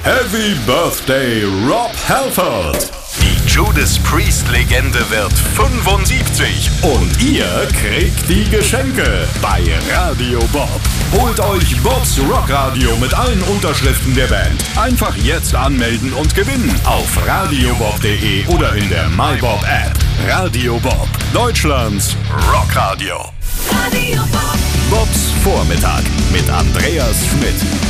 Happy Birthday, Rob Halford! Die Judas Priest-Legende wird 75 Und ihr kriegt die Geschenke bei Radio Bob. Holt euch Bobs Rockradio mit allen Unterschriften der Band. Einfach jetzt anmelden und gewinnen auf radiobob.de oder in der MyBob App. Radio Bob, Deutschlands Rockradio. Radio Bob. Bobs Vormittag mit Andreas Schmidt.